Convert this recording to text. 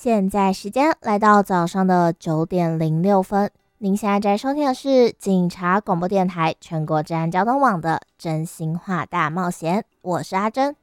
现在时间来到早上的9:06，您现在在收听的是警察广播电台全国治安交通网的真心话大冒险，我是阿珍。